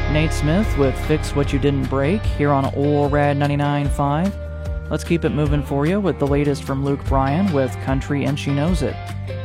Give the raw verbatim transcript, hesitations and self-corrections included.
Nate Smith with Fix What You Didn't Break here on O L Rad ninety-nine point five. Let's keep it moving for you with the latest from Luke Bryan with Country and She Knows It.